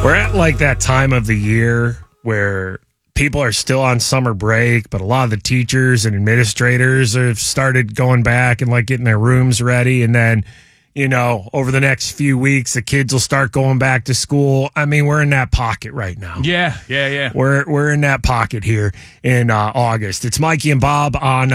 We're at like that time of the year where people are still on summer break, but a lot of the teachers and administrators have started going back and like getting their rooms ready. And then, you know, over the next few weeks, the kids will start going back to school. I mean, we're in that pocket right now. Yeah. We're in that pocket here in August. It's Mikey and Bob on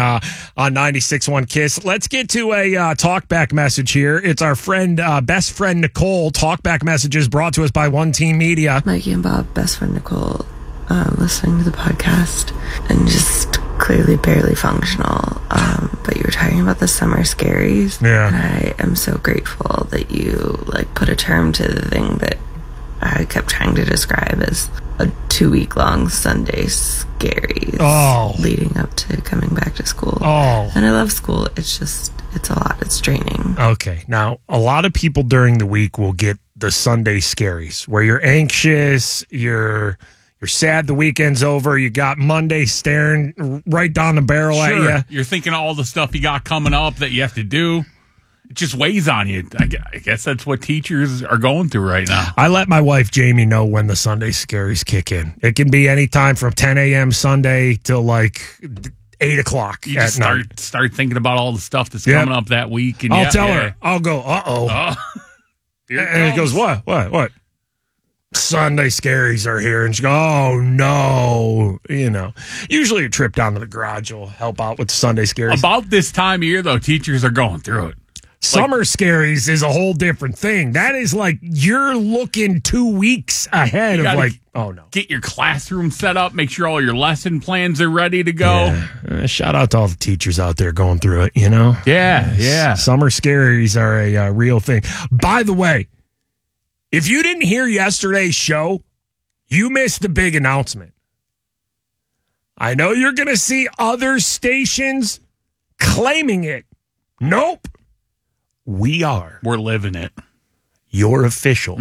96.1 KISS. Let's get to a talkback message here. It's our friend, best friend Nicole. Talkback messages brought to us by One Team Media. Mikey and Bob, best friend Nicole, listening to the podcast and just clearly barely functional. But you were talking about the summer scaries. Yeah. And I am so grateful that you put a term to the thing that I kept trying to describe as a 2-week-long Sunday scaries. Leading up to coming back to school. And I love school. It's a lot. It's draining. Okay. Now, a lot of people during the week will get the Sunday scaries where you're anxious, you're sad the weekend's over. You got Monday staring right down the barrel at you. You're thinking of all the stuff you got coming up that you have to do. It just weighs on you. I guess that's what teachers are going through right now. I let my wife, Jamie, know when the Sunday scaries kick in. It can be any time from 10 a.m. Sunday till 8 o'clock you at just night. Start thinking about all the stuff that's coming up that week. And I'll tell her. I'll go, uh-oh. And it goes, what? Sunday scaries are here, and she goes, oh no, usually a trip down to the garage will help out with the Sunday scaries. About this time of year, though, teachers are going through it. Summer scaries is a whole different thing. That is you're looking 2 weeks ahead of oh no. Get your classroom set up, make sure all your lesson plans are ready to go. Yeah. Shout out to all the teachers out there going through it, Yeah. Summer scaries are a real thing. By the way, if you didn't hear yesterday's show, you missed a big announcement. I know you're going to see other stations claiming it. Nope. We are. We're living it. Your official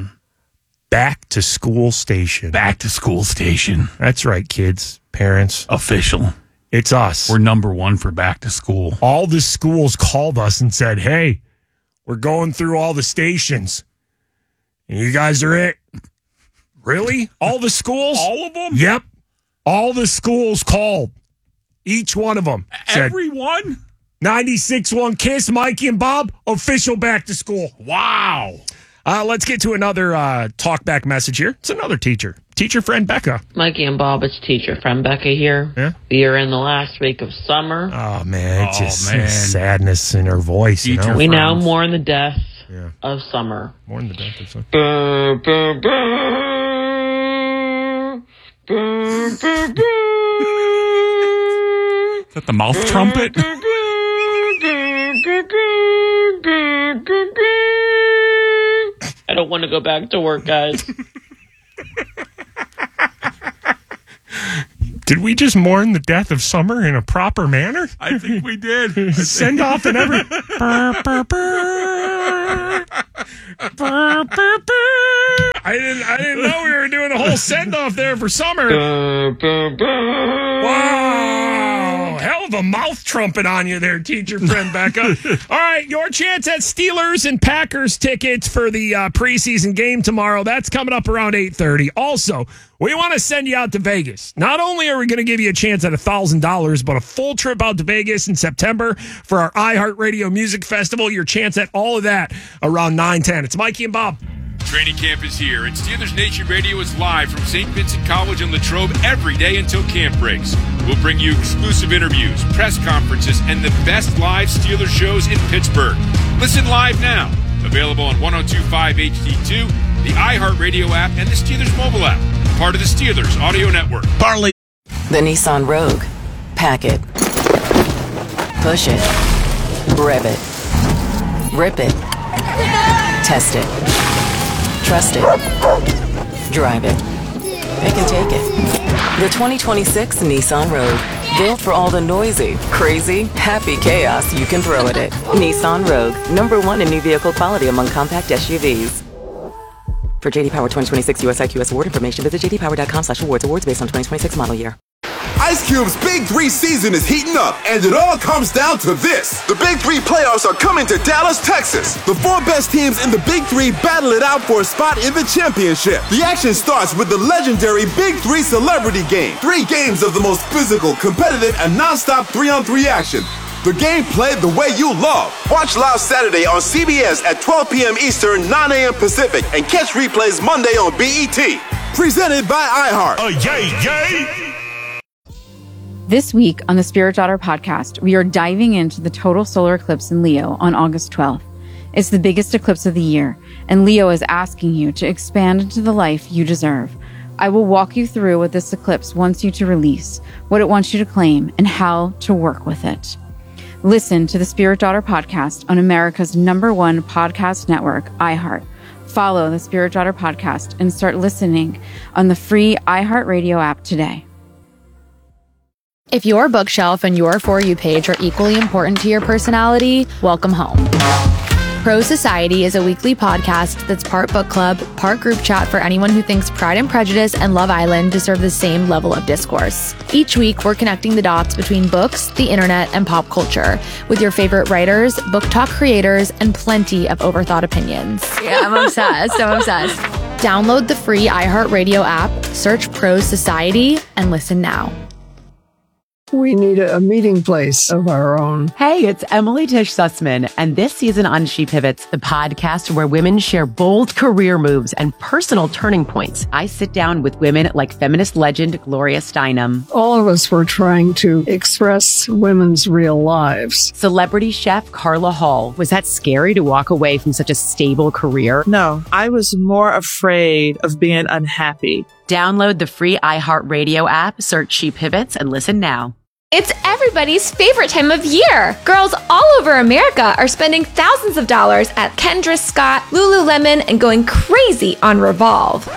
back to school station. Back to school station. That's right, kids, parents. Official. It's us. We're number one for back to school. All the schools called us and said, hey, we're going through all the stations. And you guys are it. Really? All the schools? All of them? Yep. All the schools called. Each one of them said, everyone? 96.1 KISS, Mikey and Bob, official back to school. Wow. Let's get to another talkback message here. It's another teacher. Teacher friend Becca. Mikey and Bob, it's teacher friend Becca here. Yeah? We are in the last week of summer. Oh, man. It's just sadness in her voice. We now mourn the death of summer. Mourn the death of summer. Is that the mouth trumpet? I don't want to go back to work, guys. Did we just mourn the death of summer in a proper manner? I think we did. Send off and every. I didn't know we were doing a whole send off there for summer. Wow, hell of a mouth trumpet on you there, teacher friend Becca. All right, your chance at Steelers and Packers tickets for the preseason game tomorrow. That's coming up around 8:30. Also, we want to send you out to Vegas. Not only are we going to give you a chance at $1,000, but a full trip out to Vegas in September for our iHeartRadio Music Festival. Your chance at all of that around 9:10. It's Mikey and Bob. Training camp is here, and Steelers Nation Radio is live from St. Vincent College on Latrobe every day until camp breaks. We'll bring you exclusive interviews, press conferences, and the best live Steelers shows in Pittsburgh. Listen live now. Available on 102.5 HD2, the iHeartRadio app, and the Steelers mobile app. Part of the Steelers Audio Network. Parley. The Nissan Rogue. Pack it. Push it. Rev it. Rip it. Test it. Trust it. Drive it. Pick and take it. The 2026 Nissan Rogue. Built for all the noisy, crazy, happy chaos you can throw at it. Nissan Rogue. #1 in new vehicle quality among compact SUVs. For JD Power 2026 US IQS award information, visit jdpower.com/awards. Awards based on 2026 model year. Ice Cube's Big 3 season is heating up, and it all comes down to this. The Big 3 playoffs are coming to Dallas, Texas. The 4 best teams in the Big 3 battle it out for a spot in the championship. The action starts with the legendary Big 3 Celebrity Game. 3 games of the most physical, competitive, and non-stop 3-on-3 action. The game played the way you love. Watch live Saturday on CBS at 12 p.m. Eastern, 9 a.m. Pacific, and catch replays Monday on BET. Presented by iHeart. Yay! This week on the Spirit Daughter podcast, we are diving into the total solar eclipse in Leo on August 12th. It's the biggest eclipse of the year, and Leo is asking you to expand into the life you deserve. I will walk you through what this eclipse wants you to release, what it wants you to claim, and how to work with it. Listen to the Spirit Daughter podcast on America's #1 podcast network, iHeart. Follow the Spirit Daughter podcast and start listening on the free iHeartRadio app today. If your bookshelf and your For You page are equally important to your personality, welcome home. Pro Society is a weekly podcast that's part book club, part group chat for anyone who thinks Pride and Prejudice and Love Island deserve the same level of discourse. Each week, we're connecting the dots between books, the internet, and pop culture with your favorite writers, book talk creators, and plenty of overthought opinions. Yeah, I'm obsessed. Download the free iHeartRadio app, search Pro Society, and listen now. We need a meeting place of our own. Hey, it's Emily Tish Sussman, and this season on She Pivots, the podcast where women share bold career moves and personal turning points. I sit down with women like feminist legend Gloria Steinem. All of us were trying to express women's real lives. Celebrity chef Carla Hall. Was that scary to walk away from such a stable career? No, I was more afraid of being unhappy. Download the free iHeartRadio app, search She Pivots, and listen now. It's everybody's favorite time of year. Girls all over America are spending thousands of dollars at Kendra Scott, Lululemon, and going crazy on Revolve.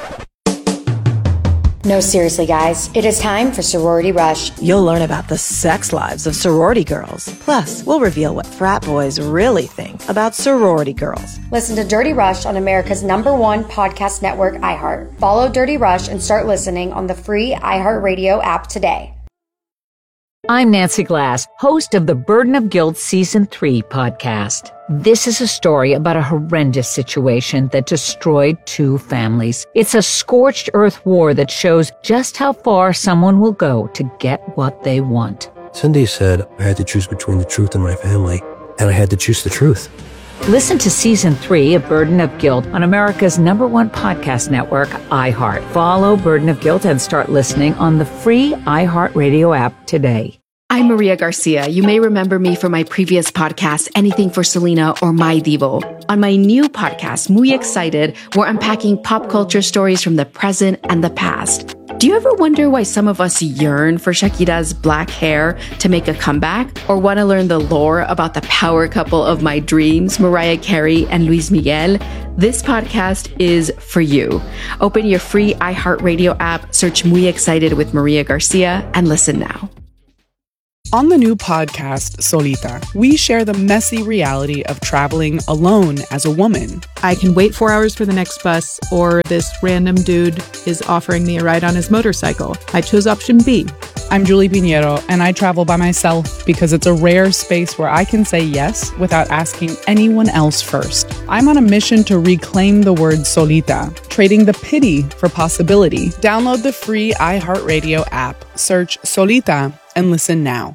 No, seriously, guys. It is time for Sorority Rush. You'll learn about the sex lives of sorority girls. Plus, we'll reveal what frat boys really think about sorority girls. Listen to Dirty Rush on America's #1 podcast network, iHeart. Follow Dirty Rush and start listening on the free iHeartRadio app today. I'm Nancy Glass, host of the Burden of Guilt Season 3 podcast. This is a story about a horrendous situation that destroyed 2 families. It's a scorched earth war that shows just how far someone will go to get what they want. Cindy said I had to choose between the truth and my family, and I had to choose the truth. Listen to Season 3 of Burden of Guilt on America's #1 podcast network, iHeart. Follow Burden of Guilt and start listening on the free iHeartRadio app today. I'm Maria Garcia. You may remember me from my previous podcast, Anything for Selena or My Divo. On my new podcast, Muy Excited, we're unpacking pop culture stories from the present and the past. Do you ever wonder why some of us yearn for Shakira's black hair to make a comeback? Or want to learn the lore about the power couple of my dreams, Mariah Carey and Luis Miguel? This podcast is for you. Open your free iHeartRadio app, search Muy Excited with Maria Garcia, and listen now. On the new podcast, Solita, we share the messy reality of traveling alone as a woman. I can wait 4 hours for the next bus, or this random dude is offering me a ride on his motorcycle. I chose option B. I'm Julie Pinheiro, and I travel by myself because it's a rare space where I can say yes without asking anyone else first. I'm on a mission to reclaim the word solita, trading the pity for possibility. Download the free iHeartRadio app, search Solita, and listen now.